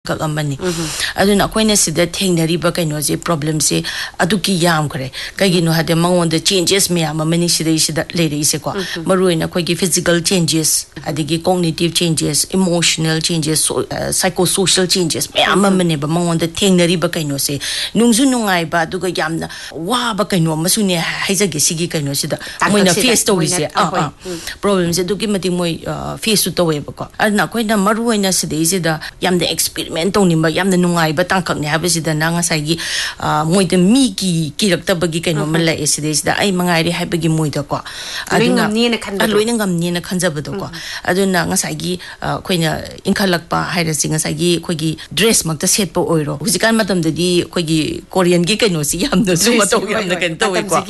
Kagamani. Aduna koina sida thengnariba kainoje problem se aduki yam kare kaigino hade mangonda changes meyam amani sida lere ise ko maruina koigi physical changes adigi cognitive changes emotional changes psychosocial changes meyam amane ba mangonda thengnariba kainose nungju nungai ba aduga yamna wa ba kaino masune haijage sigi kaino sida moina face to ise problems aduki mati moi face to we ba ko adna koina maruina sida ise da yamda mental ni yam na nungai ba tangkak ni habisida na nga saigi moida miki kirakta bagi kaino mala esides da ai mangai ri habagi moida ko aduna loina ngam ni na khanjabado ko aduna nga saigi koina inkhalak pa haira singa saigi khogi dress makta set pa oiro hujikan matam dadi khogi korean gi kaino si yam no su mato yam na kan to ko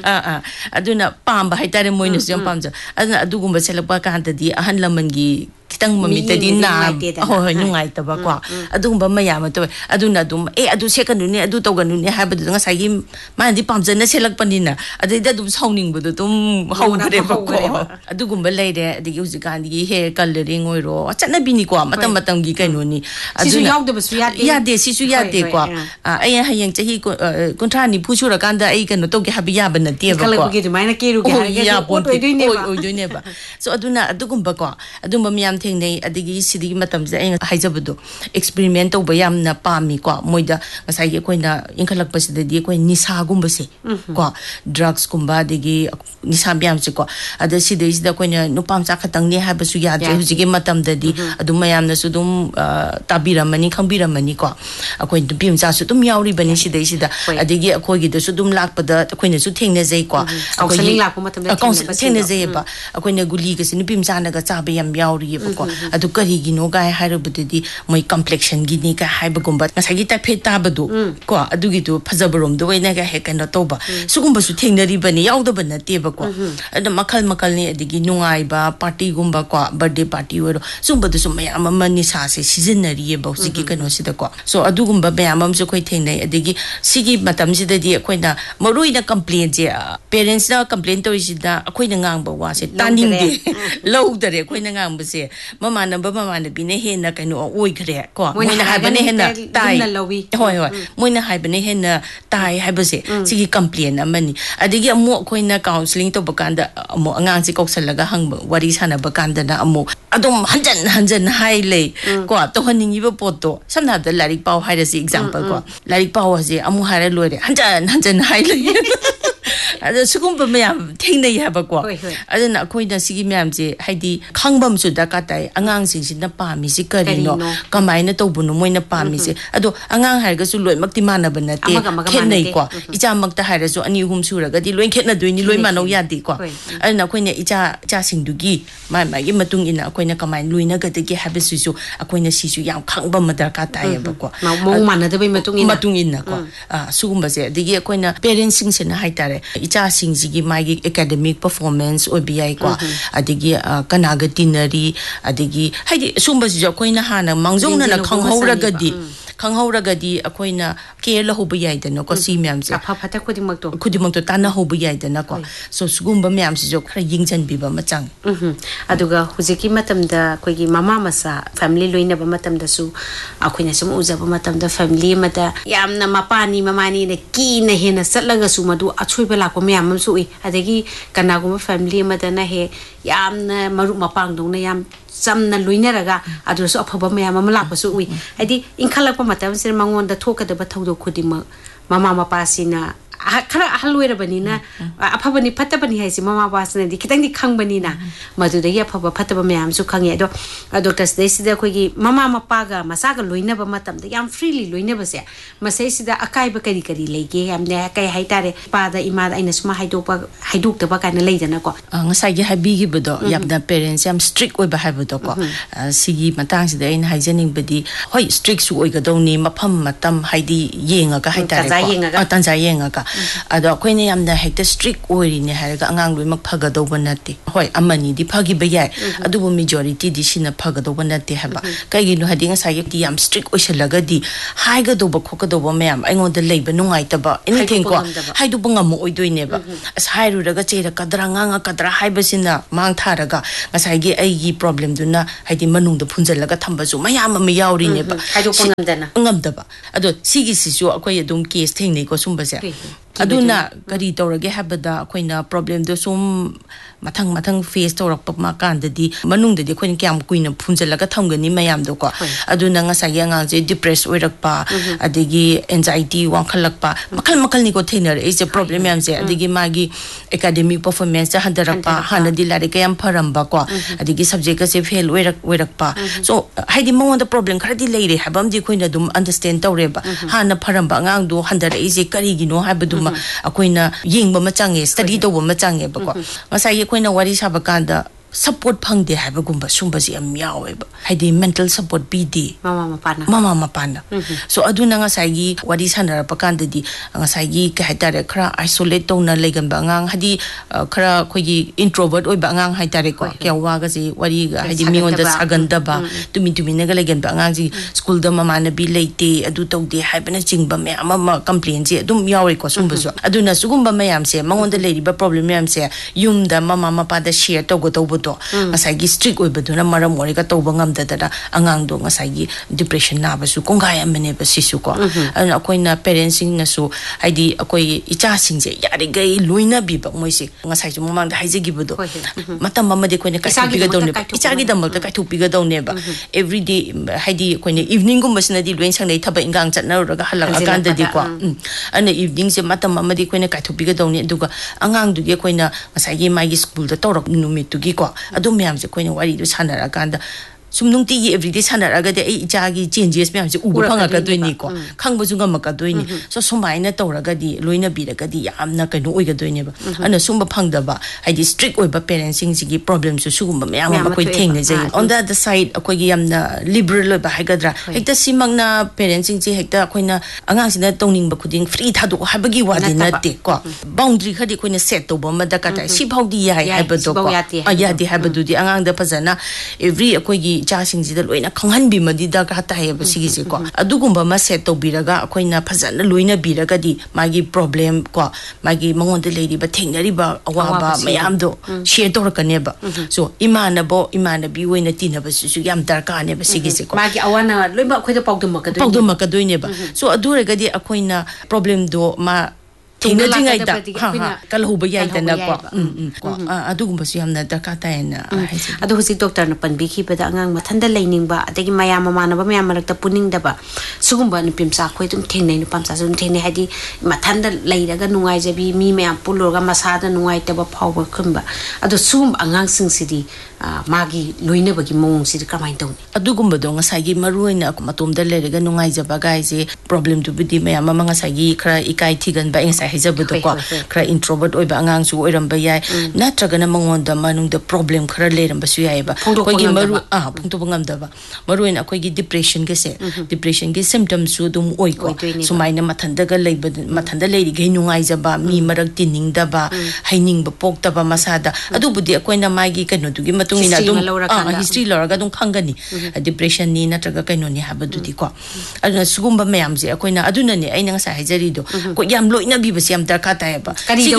aduna pamba haitare moina su yam pamja aduna adugumba selapa ka hantadi ahan laman gi kitang mamitadi na nungai taba ko adumba mayama to aduna dum adu second ni adu toganu ni habadu nga sagi mandi pamjana selak panina adida dum sauning budu dum hawgre ko adugumba leide adigi ujikan di hair coloring oiro achana bini ko matam matam gi kaino ni aduna yaudaba su yade sisu yade ko ay hayang chahi kontra ni phusura kanda ay kano to gi habiya ban te ba ko gi maina keru gi ha oidoi ba so aduna adugumba ko adumba miyam thengnei adigi sidi matam ja ay haijabado experiment tawba yamna pami ko moida ngasai gi koina inkhalak pasidadi koi nisa gumba se ko drugs kumba degi nisa byam se ko ada sidi sida koina nupam cha khatang ni habasu ya je hujigi matam dadi adum mayamna su dum tabiramani khambirmani ko akoi dum cha su dum yauri bani sida adigi akoi gi da su dum lakpada koina su thengna jai ko akoi lakpa matam da thengna jai ba akoina guli ga sin bim cha na ga cha ba yam yauri ko adu kari gi no ga harabudadi moi complexion gi ni ka haibagumba ngasagi ta pheta badu ko adugi du phajabarom do wena ga hekana toba sugumba su thengnari bani yaudaba na teba ko ada makal ni adigi nungai ba party gumba ko birthday party wero sumba du sumaya amani sa se seasonary ba sigi kano sida ko so adugumba bayamam su koi thengnai adigi sigi matam sida di koina maruina complaint je parents na complaint to sida koina ngang ba wa se taning de lowdare koina ngang ba se mama na bine he na kaino oi gre ko moina habane hena tai hoi moina habane hena tai habase sigi complain amani adigi amo koina counseling to bakanda amo angang si koksalaga hang wari sana bakanda na amo adum hanjan haile ko to haningi ba poto samna da larik paw haira si example ko larik paw ase amo haira loire hanjan haile ada sugumba mayam thengnai haba ko adana koina sigi mayam je haidi khangbam su da ka tai angang sing sin na pami si karino kamaina to bunu moina pami se ado angang harga su loi makti mana banate khenai ko icha makta haira su ani hum suraga di loi khetna doini loi manau yadi ko adana koina icha singdugi mai gi matung ina koina kamain luina ga de habisu su akoina sisu yam khangba madar ka tai ba ko mo mana da bai matung ina ko sugumba se digi koina parents sing se na haitare icha sing sigi magi academic performance obi ko adigi kanaga tinari adigi haidi sumba ji koina hana mangjongna na khanghauragadi akoina care la hoba yai dana ko si myam se apha phata khudimak to tana hoba yai dana ko so sugumba myam si jo khara yingjan biba machang aduga hujiki matamda koigi mama masa family loina ba matamda su akoina sum uzaba matamda family mata yamna mapani mamani ne ki na hena satlaga su madu achoiba la ko myam su i adagi kanaguma family mata na he yamna maru mapang dong na yam samna luinaraga adusu afaba mayam amlakpasu ui adi inkhalakpa matam sin mangonda thokadaba thawdo khudima mama mapasina khara halwera banina afabani phatabani haisi mama pasna di kitang di khangbani na maduda ya phaba phataba mayam su khangi ado doctor sida khogi mama mapaga masaga loina ba matam da yam freely loina ba se masai sida akai ba kari lege yam ne kai haitare pada imada ina suma haiduk ta ba kana leidana ko ngasai gi habi gi bodo yam da parents yam strict oi ba habodo ko sigi matang sida in haijening badi hoi strict su oi ga doni mafam matam haidi yenga ga haitare ko tanza yenga ga ꯑꯗꯣ ꯑꯩꯈꯣꯏꯅ ꯌꯥꯝꯅ ꯍꯦꯛꯇ strict ꯑꯣꯏꯔꯤꯅꯦ ꯍꯥꯏꯔꯒ ꯑꯉꯥꯡ ꯂꯣꯏꯅꯃꯛ ꯐꯒꯗꯧꯕ ꯅꯠꯇꯦ ꯍꯣꯏ ꯑꯃꯅꯤꯗꯤ ꯐꯈꯤꯕ ꯌꯥꯏ ꯑꯗꯨꯕꯨ ꯃꯦꯖꯣꯔꯤꯇꯤꯗꯤ ꯁꯤꯅ ꯐꯒꯗꯧꯕ ꯅꯠꯇꯦ ꯍꯥꯏꯕ ꯀꯩꯒꯤꯅꯣ ꯍꯥꯏꯗꯤ ꯉꯁꯥꯏꯒꯤ ꯌꯥꯝ ꯁ꯭ꯇ꯭रिꯛ ꯑꯣꯏꯁꯜꯂꯒꯗꯤ ꯍꯥꯏꯒꯗꯧꯕ ꯈꯣꯠꯀꯗꯧꯕ ꯃꯌꯥꯝ ꯑꯩꯉꯣꯟꯗ ꯂꯩꯕ ꯅꯨꯡꯉꯥꯏꯇꯕ ꯑꯦꯅꯤꯊꯤꯡ ꯀꯣ ꯍꯥꯏꯗꯣꯛꯄ ꯉꯝꯃꯛꯑꯣꯏꯗꯣꯏꯅꯦꯕ ꯑꯁ ꯍꯥꯏꯔꯨꯔꯒ ꯆꯩꯔꯛꯀꯗ꯭ꯔꯥ ꯉꯥꯡꯉꯛꯀꯗ꯭ꯔꯥ ꯍꯥꯏꯕꯁꯤꯅ ꯃꯥꯡ ꯊꯥꯔꯒ ꯉꯁꯥꯏꯒꯤ ꯑꯩꯒꯤ ꯄ꯭ꯔꯣꯕ꯭ꯂꯦꯝꯗꯨꯅ ꯍꯥꯏꯗꯤ ꯃꯅꯨꯡꯗ ꯐꯨꯟꯖꯜꯂꯒ ꯊꯝꯕꯁꯨ ꯃꯌꯥꯝ ꯑꯃ ꯌꯥꯎꯔꯤꯅꯦꯕ ꯍꯥꯏꯗꯣꯛꯄ ꯉꯝꯗꯅ ꯉꯝꯗꯕ ꯑꯗꯣ ꯁꯤꯒꯤꯁꯤꯁꯨ ꯑꯩꯈꯣꯏ ꯑꯗꯨꯝ ꯀꯦꯁ ꯊꯦꯡꯅꯩꯀꯣ ꯁꯨꯝꯕꯁꯦ ꯑꯗꯨꯅ ꯀꯔꯤ ꯇꯧꯔꯒꯦ ꯍꯥꯏꯕꯗ ꯑꯩꯈꯣꯏꯅ ꯄ꯭ꯔꯣꯕ꯭ꯂꯦꯝꯗꯣ ꯁꯨꯝ ꯃꯊꯪ ꯐꯦꯁ ꯇꯧꯔꯛꯄ ꯀꯥꯟꯗꯗꯤ ꯃꯅꯨꯡꯗꯗꯤ ꯑꯩꯈꯣꯏꯅ ꯀꯌꯥꯝ ꯀꯨꯏꯅ ꯐꯨꯟꯖꯜꯂꯒ ꯊꯝꯒꯅꯤ ꯃꯌꯥꯝꯗꯣꯀꯣ ꯑꯗꯨꯅ ꯉꯁꯥꯏꯒꯤ ꯑꯉꯥꯡꯁꯦ ꯗꯤꯄ꯭ꯔꯦꯁ ꯑꯣꯏꯔꯛꯄ ꯑꯗꯒꯤ ꯑꯦꯟꯖꯥꯏꯇꯤ ꯋꯥꯡꯈꯠꯂꯛꯄ ꯃꯈꯜꯅꯤꯀꯣ ꯊꯦꯡꯅꯔꯛꯏꯁꯦ ꯄ꯭ꯔꯣꯕ꯭ꯂꯦꯝ ꯃꯌꯥꯝꯁꯦ ꯑꯗꯒꯤ ꯃꯥꯒꯤ ꯑꯦꯀꯥꯗꯦꯃꯤꯛ ꯄꯔꯐꯣꯔꯃꯦꯟꯁꯇ ꯍꯟꯊꯔꯛꯄ ꯍꯥꯟꯅꯗꯤ ꯂꯥꯏꯔꯤꯛ ꯌꯥꯝ ꯐꯔꯝꯕꯀꯣ ꯑꯗꯒꯤ ꯁꯕꯖꯦꯛꯀꯁꯦ ꯐꯦꯜ ꯑꯣꯏꯔꯛꯄ ꯁꯣ ꯍꯥꯏꯗꯤ ꯃꯉꯣꯟꯗ ꯄ꯭ꯔꯣꯕ꯭ꯂꯦꯝ ꯈꯔꯗꯤ ꯂꯩꯔꯦ ꯍꯥꯏꯕ ꯑꯃꯗꯤ ꯑꯩꯈꯣꯏꯅ ꯑꯗꯨꯝ ꯑꯟꯗꯔꯁꯇꯦꯟ ꯇꯧꯔꯦꯕ ꯍꯥꯟꯅ ꯐꯔꯝꯕ ꯑꯉꯥꯡꯗꯣ ꯍꯟꯊꯔꯛꯏꯁꯦ ꯀꯔꯤꯒꯤꯅꯣ ꯍꯥꯏꯕꯗꯨꯃ ꯑꯩꯈꯣꯏꯅ ꯌꯦꯡꯕ ꯑꯃ ꯆꯪꯉꯦ ꯁ꯭ꯇꯗꯤ ꯇꯧꯕ ꯑꯃ ꯆꯪꯉꯦꯕꯀꯣ ꯉꯁꯥꯏꯒꯤ ꯑꯩꯈꯣꯏꯅ ꯋꯥꯔꯤ ꯁꯥꯕ ꯀꯥꯟꯗ ꯁꯄꯣꯔꯠ ꯐꯪꯗꯦ ꯍꯥꯏꯕꯒꯨꯝꯕ ꯁꯨꯝꯕꯁꯤ ꯌꯥꯝ ꯌꯥꯎꯋꯦꯕ ꯍꯥꯏꯗꯤ ꯃꯦꯟꯇꯦꯜ ꯁꯄꯣꯔꯠ ꯄꯤꯗꯦ ꯃꯃꯥ ꯃꯄꯥꯅ ꯁꯣ ꯑꯗꯨꯅ ꯉꯁꯥꯏꯒꯤ ꯋꯥꯔꯤ ꯁꯥꯟꯅꯔꯛꯄ ꯀꯥꯟꯗꯗꯤ ꯉꯁꯥꯏꯒꯤ ꯀꯩ ꯍꯥꯏꯇꯥꯔꯦ ꯈꯔ ꯑꯥꯏꯁꯣꯂꯦꯠ ꯇꯧꯅ ꯂꯩꯒꯟꯕ ꯑꯉꯥꯡ ꯍꯥꯏꯗꯤ ꯈꯔ ꯑꯩꯈꯣꯏꯒꯤ ꯏꯟꯇ꯭ꯔꯣꯕꯔꯠ ꯑꯣꯏꯕ ꯑꯉꯥꯡ ꯍꯥꯏꯇꯥꯔꯦꯀꯣ ꯀꯌꯥ ꯋꯥꯒꯁꯦ ꯋꯥꯔꯤꯒ ꯍꯥꯏꯗꯤ ꯃꯤꯉꯣꯟꯗ ꯁꯥꯒꯟꯗꯕ ꯇꯨꯃꯤꯟꯅꯒ ꯂꯩꯒꯟꯕ ꯑꯉꯥꯡꯁꯤ ꯁ꯭ꯀꯨꯜꯗ ꯃꯃꯥꯟꯅꯕꯤ ꯂꯩꯇꯦ ꯑꯗꯨ ꯇꯧꯗꯦ ꯍꯥꯏꯕꯅꯆꯤꯡꯕ ꯃꯌꯥꯝ ꯑꯃ ꯀꯝꯄ꯭ꯂꯦꯟꯁꯦ ꯑꯗꯨꯝ ꯌꯥꯎꯔꯦꯀꯣ ꯁꯨꯝꯕꯁꯨ ꯑꯗꯨꯅ ꯁꯤꯒꯨꯝꯕ ꯃꯌꯥꯝꯁꯦ ꯃꯉꯣꯟꯗ ꯂꯩꯔꯤꯕ ꯄ꯭ꯔꯣꯕ꯭ꯂꯦꯝ ꯃꯌꯥꯝꯁꯦ ꯌꯨꯝꯗ ꯃꯃꯥ ꯃꯄꯥꯗ ꯁꯦꯌꯔ ꯇꯧꯒꯗꯧꯕꯗꯣ ꯉꯁꯥꯏꯒꯤ ꯁ꯭ꯇ꯭रिꯛ ꯑꯣꯏꯕꯗꯨꯅ ꯃꯔꯝ ꯑꯣꯏꯔꯒ ꯇꯧꯕ ꯉꯝꯗꯗꯅ ꯑꯉꯥꯡꯗꯣ ꯉꯁꯥꯏꯒꯤ ꯗꯤꯄ꯭ꯔꯦꯁꯟ ꯅꯥꯕꯁꯨ ꯀꯣꯡꯒꯥꯏ ꯑꯃꯅꯦꯕ ꯁꯤꯁꯨꯀꯣ ꯑꯗꯨꯅ ꯑꯩꯈꯣꯏꯅ ꯄꯦꯔꯦꯟꯁꯁꯤꯡꯅꯁꯨ ꯍꯥꯏꯗꯤ ꯑꯩꯈꯣꯏ ꯏꯆꯥꯁꯤꯡꯁꯦ ꯌꯥꯔꯤꯈꯩ ꯂꯣꯏꯅꯕꯤꯕ ꯃꯣꯏꯁꯦ ꯉꯁꯥꯏꯁꯨ ꯃꯃꯥꯡꯗ ꯍꯥꯏꯖꯈꯤꯕꯗꯣ ꯃꯇꯝ ꯑꯃꯗꯤ ꯑꯩꯈꯣꯏꯅ ꯀꯥꯏꯊꯣꯛꯄꯤꯒꯗꯧꯅꯦꯕ ꯏꯆꯥꯒꯤꯗꯃꯛꯇ ꯀꯥꯏꯊꯣꯛꯄꯤꯒꯗꯧꯅꯦꯕ ꯑꯦꯚ꯭ꯔꯤꯗꯦ ꯍꯥꯏꯗꯤ ꯑꯩꯈꯣꯏꯅ ꯏꯚꯅꯤꯡꯒꯨꯝꯕꯁꯤꯅꯗꯤ ꯂꯣꯏ ꯁꯪꯅꯩ ꯊꯕꯛ ꯏꯟꯈꯥꯡ ꯆꯠꯅꯔꯨꯔꯒ ꯍꯜꯂꯛꯑꯀꯥꯟꯗꯗꯤꯀꯣ ꯑꯗꯨꯅ ꯏꯚꯅꯤꯡꯁꯦ ꯃꯇꯝ ꯑꯃꯗꯤ ꯑꯩꯈꯣꯏꯅ ꯀꯥꯏꯊꯣꯛꯄꯤꯒꯗꯧꯅꯤ ꯑꯗꯨꯒ ꯑꯉꯥꯡꯗꯨꯒꯤ ꯑꯩꯈꯣꯏꯅ ꯉꯁꯥꯏꯒꯤ ꯃꯥꯒꯤ ꯁ꯭ꯀꯨꯜꯗ ꯇꯧꯔꯛꯄ ꯅꯨꯃꯤꯠꯇꯨꯒꯤꯀꯣ ꯑꯗꯨ ꯃꯌꯥꯝꯁꯦ ꯑꯩꯈꯣꯏꯅ ꯋꯥꯔꯤꯗꯨ ꯁꯥꯟꯅꯔꯀꯥꯟꯗ ꯁꯨꯝ ꯅꯨꯡꯇꯤꯒꯤ ꯑꯦꯚ꯭ꯔꯤꯗे ꯁꯥꯟꯅꯔꯛꯑꯒꯗꯤ ꯑꯩ ꯏꯆꯥꯒꯤ ꯆꯦꯟꯖꯦꯁ ꯃꯌꯥꯝꯁꯦ ꯎꯕ ꯐꯪꯉꯛꯀꯗꯣꯏꯅꯤꯀꯣ ꯈꯪꯕꯁꯨ ꯉꯝꯃꯛꯀꯗꯣꯏꯅꯤ ꯁꯣ ꯁꯨꯃꯥꯏꯅ ꯇꯧꯔꯒꯗꯤ ꯂꯣꯏꯅꯕꯤꯔꯒꯗꯤ ꯌꯥꯝꯅ ꯀꯩꯅꯣ ꯑꯣꯏꯒꯗꯣꯏꯅꯦꯕ ꯑꯗꯨꯅ ꯁꯨꯝꯕ ꯐꯪꯗꯕ ꯍꯥꯏꯗꯤ ꯁ꯭ꯇ꯭रिꯛ ꯑꯣꯏꯕ ꯄꯦꯔꯦꯟꯁꯤꯡꯁꯤꯒꯤ ꯄ꯭ꯔꯣꯕ꯭ꯂꯦꯝꯁꯨ ꯁꯤꯒꯨꯝꯕ ꯃꯌꯥꯝ ꯑꯃ ꯑꯩꯈꯣꯏ ꯊꯦꯡꯅꯖꯩ ꯑꯣꯟ ꯗ ꯑꯗꯔ ꯁꯥꯏꯗ ꯑꯩꯈꯣꯏꯒꯤ ꯌꯥꯝꯅ ꯂꯤꯕꯔꯦꯜ ꯑꯣꯏꯕ ꯍꯥꯏꯒꯗ꯭ꯔꯥ ꯍꯦꯛꯇ ꯁꯤꯃꯛꯅ ꯄꯦꯔꯦꯟꯁꯤꯡꯁꯦ ꯍꯦꯛꯇ ꯑꯩꯈꯣꯏꯅ ꯑꯉꯥꯡꯁꯤꯅ ꯇꯧꯅꯤꯡꯕ ꯈꯨꯗꯤꯡ ꯐ꯭ꯔꯤ ꯊꯥꯗꯣꯛꯑꯣ ꯍꯥꯏꯕꯒꯤ ꯋꯥꯗꯤ ꯅꯠꯇꯦꯀꯣ ꯕꯥꯎꯟꯗ꯭ꯔꯤ ꯈꯔꯗꯤ ꯑꯩꯈꯣꯏꯅ ꯁꯦꯠ ꯇꯧꯕ ꯑꯃ ꯗꯔꯀꯥꯔ ꯇꯥꯏ ꯁꯤꯐꯥꯎꯗꯤ ꯌꯥꯏ ꯍꯥꯏꯕꯗꯣꯀꯣ ꯌꯥꯗꯦ ꯍꯥꯏꯕꯗꯨꯗꯤ ꯑꯉꯥꯡꯗ ꯐꯖꯅ ꯑꯦꯚ꯭ꯔꯤ ꯑꯩꯈꯣꯏꯒꯤ ꯏꯆꯥꯁꯤꯡꯁꯤꯗ ꯂꯣꯏꯅ ꯈꯪꯍꯟꯕꯤꯃꯗꯤ ꯗꯔꯀꯥꯔ ꯇꯥꯏꯌꯦꯕ ꯁꯤꯒꯤꯁꯦꯀꯣ ꯑꯗꯨꯒꯨꯝꯕ ꯑꯃ ꯁꯦꯠ ꯇꯧꯕꯤꯔꯒ ꯑꯩꯈꯣꯏꯅ ꯐꯖꯅ ꯂꯣꯏꯅꯕꯤꯔꯒꯗꯤ ꯃꯥꯒꯤ ꯄ꯭ꯔꯣꯕ꯭ꯂꯦꯝ ꯀꯣ ꯃꯥꯒꯤ ꯃꯉꯣꯟꯗ ꯂꯩꯔꯤꯕ ꯊꯦꯡꯅꯔꯤꯕ ꯑꯋꯥꯕ ꯃꯌꯥꯝꯗꯣ ꯁꯦꯌꯔ ꯇꯧꯔꯛꯀꯅꯦꯕ ꯁꯣ ꯏꯃꯥꯟꯅꯕꯤ ꯑꯣꯏꯅ ꯇꯤꯟꯅꯕꯁꯤꯁꯨ ꯌꯥꯝ ꯗꯔꯀꯥꯔꯅꯦꯕ ꯁꯤꯒꯤꯁꯦꯀꯣ ꯃꯥꯒꯤ ꯑꯋꯥꯅ ꯂꯣꯏꯅꯃꯛ ꯑꯩꯈꯣꯏꯗ ꯄꯥꯎꯗꯝꯃꯛꯀꯗꯣꯏꯅꯦꯕ ꯁꯣ ꯑꯗꯨ ꯑꯣꯏꯔꯒꯗꯤ ꯑꯩꯈꯣꯏꯅ ꯄ꯭ꯔꯣꯕ꯭ꯂꯦꯝꯗꯣ ꯃꯥ ꯊꯦꯡꯅꯗ꯭ꯔꯤꯉꯩꯗ ꯀꯜꯍꯧꯕ ꯌꯥꯏꯗꯅꯀꯣ ꯑꯗꯨꯒꯨꯝꯕꯁꯨ ꯌꯥꯝꯅ ꯗꯔꯀꯥꯔ ꯇꯥꯏꯌꯦꯅ ꯍꯥꯏꯖꯒꯦ ꯑꯗꯣ ꯍꯧꯖꯤꯛ ꯗꯣꯛꯇꯔꯅ ꯄꯟꯕꯤꯈꯤꯕꯗ ꯑꯉꯥꯡ ꯃꯊꯟꯇ ꯂꯩꯅꯤꯡꯕ ꯑꯗꯒꯤ ꯃꯃꯥꯟꯅꯕ ꯃꯌꯥꯝ ꯃꯔꯛꯇ ꯄꯨꯅꯤꯡꯗꯕ ꯁꯤꯒꯨꯝꯕ ꯅꯨꯄꯤ ꯃꯆꯥ ꯑꯩꯈꯣꯏ ꯑꯗꯨꯝ ꯊꯦꯡꯅꯩ ꯅꯨꯄꯥ ꯃꯆꯥꯁꯨ ꯑꯗꯨꯝ ꯊꯦꯡꯅꯩ ꯍꯥꯏꯗꯤ ꯃꯊꯟꯇ ꯂꯩꯔꯒ ꯅꯨꯡꯉꯥꯏꯖꯕꯤ ꯃꯤ ꯃꯌꯥꯝ ꯄꯨꯜꯂꯨꯔꯒ ꯃꯁꯥꯗ ꯅꯨꯡꯉꯥꯏꯇꯕ ꯐꯥꯎꯕ ꯈꯨꯝꯕ ꯑꯗꯣ ꯁꯤꯒꯨꯝꯕ ꯑꯉꯥꯡꯁꯤꯡꯁꯤꯗꯤ ꯃꯥꯒꯤ ꯂꯣꯏꯅꯕꯒꯤ ꯃꯑꯣꯡꯁꯤꯗꯤ ꯀꯃꯥꯏꯅ ꯇꯧꯅꯤ ꯑꯗꯨꯒꯨꯝꯕꯗꯣ ꯉꯁꯥꯏꯒꯤ ꯃꯔꯨꯑꯣꯏꯅ ꯃꯇꯣꯝꯗ ꯂꯩꯔꯒ ꯅꯨꯡꯉꯥꯏꯖꯕ ꯒꯥꯏꯁꯦ ꯄ꯭ꯔꯣꯕ꯭ꯂꯦꯝꯗꯨꯕꯨꯗꯤ ꯃꯌꯥꯝ ꯑꯃ ꯉꯁꯥꯏꯒꯤ ꯈꯔ ꯏꯀꯥꯏ ꯊꯤꯒꯟꯕ ꯑꯩ ꯉꯁꯥꯏ ꯍꯥꯏꯖꯕꯗꯣꯀꯣ ꯈꯔ ꯏꯟꯇ꯭ꯔꯣꯕꯔꯠ ꯑꯣꯏꯕ ꯑꯉꯥꯡꯁꯨ ꯑꯣꯏꯔꯝꯕ ꯌꯥꯏ ꯅꯠꯇ꯭ꯔꯒꯅ ꯃꯉꯣꯟꯗ ꯃꯅꯨꯡꯗ ꯄ꯭ꯔꯣꯕ꯭ꯂꯦꯝ ꯈꯔ ꯂꯩꯔꯝꯕꯁꯨ ꯌꯥꯏꯑꯕ ꯑꯩꯈꯣꯏꯒꯤ ꯐꯣꯡꯗꯣꯛꯄ ꯉꯝꯗꯕ ꯃꯔꯨꯑꯣꯏꯅ ꯑꯩꯈꯣꯏꯒꯤ ꯗꯤꯄ꯭ꯔꯦꯁꯟꯒꯤ ꯁꯤꯝꯇꯝꯁꯨ ꯑꯗꯨꯝ ꯑꯣꯏꯀꯣ ꯁꯨꯃꯥꯏꯅ ꯃꯊꯟꯇ ꯂꯩꯔꯤꯈꯩ ꯅꯨꯡꯉꯥꯏꯖꯕ ꯃꯤ ꯃꯔꯛ ꯇꯤꯟꯅꯤꯡꯗꯕ ꯍꯩꯅꯤꯡꯕ ꯄꯣꯛꯇꯕ ꯃꯁꯥꯗ ꯑꯗꯨꯕꯨꯗꯤ ꯑꯩꯈꯣꯏꯅ ꯃꯥꯒꯤ ꯀꯩꯅꯣꯗꯨꯒꯤ ꯃꯇꯨꯡ ꯏꯟꯅ ꯑꯗꯨꯝ ꯍꯤꯁꯇ꯭ꯔꯤ ꯂꯧꯔꯒ ꯑꯗꯨꯝ ꯈꯪꯒꯅꯤ ꯗꯤꯄ꯭ꯔꯦꯁꯟꯅꯤ ꯅꯠꯇ꯭ꯔꯒ ꯀꯩꯅꯣꯅꯤ ꯍꯥꯏꯕꯗꯨꯗꯤꯀꯣ ꯑꯗꯨꯅ ꯁꯤꯒꯨꯝꯕ ꯃꯌꯥꯝꯁꯦ ꯑꯩꯈꯣꯏꯅ ꯑꯗꯨꯅꯅꯦ ꯑꯩꯅ ꯉꯁꯥꯏ ꯍꯥꯏꯖꯔꯤꯗꯣ ꯑꯩꯈꯣꯏ ꯌꯥꯝ ꯂꯣꯏꯅꯕꯤꯕꯁꯦ ꯌꯥꯝ ꯗꯔꯀꯥꯔ ꯇꯥꯏꯌꯦꯕ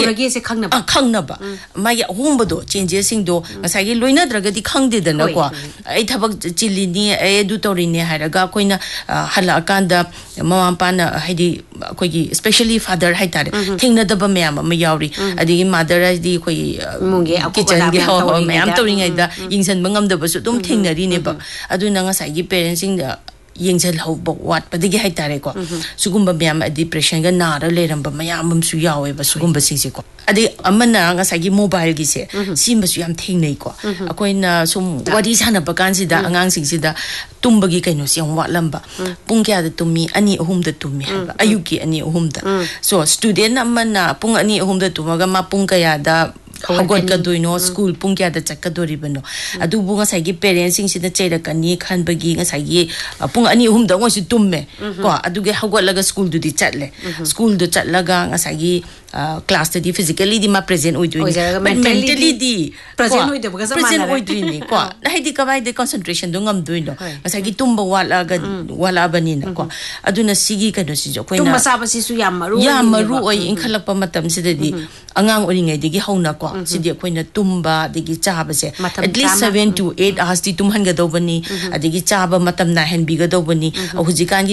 ꯈꯪꯅꯕ ꯃꯥꯒꯤ ꯑꯍꯣꯡꯕꯗꯣ ꯆꯦꯟꯖꯦꯁꯁꯤꯡꯗꯣ ꯉꯁꯥꯏꯒꯤ ꯂꯣꯏꯅꯗ꯭ꯔꯒꯗꯤ ꯈꯪꯗꯦꯗꯅꯀꯣ ꯑꯩ ꯊꯕꯛ ꯆꯤꯜꯂꯤꯅꯤ ꯑꯩ ꯑꯗꯨ ꯇꯧꯔꯤꯅꯤ ꯍꯥꯏꯔꯒ ꯑꯩꯈꯣꯏꯅ ꯍꯜꯂꯛꯑꯀꯥꯟꯗ ꯃꯃꯥ ꯃꯄꯥꯅ ꯍꯥꯏꯗꯤ ꯑꯩꯈꯣꯏꯒꯤ ꯁ꯭ꯄꯦꯁꯦꯜꯂꯤ ꯐꯥꯗꯔ ꯍꯥꯏꯇꯥꯔꯦ ꯊꯦꯡꯅꯗꯕ ꯃꯌꯥꯝ ꯑꯃ ꯌꯥꯎꯔꯤ ꯑꯗꯒꯤ ꯃꯥꯗꯔ ꯍꯥꯏꯗꯤ ꯑꯩꯈꯣꯏꯒꯤ ꯀꯤꯆꯟꯒꯤ ꯃꯌꯥꯝ ꯇꯧꯔꯤꯉꯩꯗ ꯌꯦꯡꯁꯤꯟꯕ ꯉꯝꯗꯕꯁꯨ ꯑꯗꯨꯝ ꯊꯦꯡꯅꯔꯤꯅꯦꯕ ꯑꯗꯨꯅ ꯉꯁꯥꯏꯒꯤ ꯄꯦꯔꯦꯟꯁꯤꯡꯗ ꯌꯦꯡꯁꯤꯜꯍꯧꯕ ꯋꯥꯠꯄꯗꯒꯤ ꯍꯥꯏꯇꯥꯔꯦꯀꯣ ꯁꯤꯒꯨꯝꯕ ꯃꯌꯥꯝ ꯗꯤꯄ꯭ꯔꯦꯁꯟꯒ ꯅꯥꯔ ꯂꯩꯔꯝꯕ ꯃꯌꯥꯝ ꯑꯃꯁꯨ ꯌꯥꯎꯋꯦꯕ ꯁꯤꯒꯨꯝꯕꯁꯤꯡꯁꯦꯀꯣ ꯑꯗꯩ ꯑꯃꯅ ꯉꯁꯥꯏꯒꯤ ꯃꯣꯕꯥꯏꯜꯒꯤꯁꯦ ꯁꯤꯃꯁꯨ ꯌꯥꯝ ꯊꯦꯡꯅꯩꯀꯣ ꯑꯩꯈꯣꯏꯅ ꯁꯨꯝ ꯋꯥꯔꯤ ꯁꯥꯟꯅꯕ ꯀꯥꯟꯁꯤꯗ ꯑꯉꯥꯡꯁꯤꯡꯁꯤꯗ ꯇꯨꯝꯕꯒꯤ ꯀꯩꯅꯣꯁꯤ ꯌꯥꯝ ꯋꯥꯠꯂꯝꯕ ꯄꯨꯡ ꯀꯌꯥꯗ ꯇꯨꯝꯃꯤ 2-3ꯗ ꯇꯨꯝꯃꯤ ꯍꯥꯏꯕ ꯑꯌꯨꯛꯀꯤ 2-3ꯗ ꯁꯣ ꯁ꯭ꯇꯨꯗꯦꯟ ꯑꯃꯅ ꯄꯨꯡ 2-3ꯗ ꯇꯨꯝꯃꯒ ꯃꯥ ꯄꯨꯡ ꯀꯌꯥꯗ haugatkadoino school pung kya da chakadoribano adubu ngasai gi parents sing sida cheirakani khanbagi ngasai gi pung ani hum da ngoi tumme ko aduge haugatlaga school du di chatle school du chatlaga ngasai gi class di physically di ma present oidui but mentally di present oidui ba sa present oidui ni ko nahi di kabai de concentration du ngam duino ngasai gi tumba wala banina ko aduna sigi kano si jo koina tumba saba si su yamaru oi inkhalak pa matam sida di angang oringai digi hauna ko sidi koina tumba digi chaba se at least 7 to 8 hours di tumhan ga dobani adigi chaba matam na hen bi ga dobani hujikan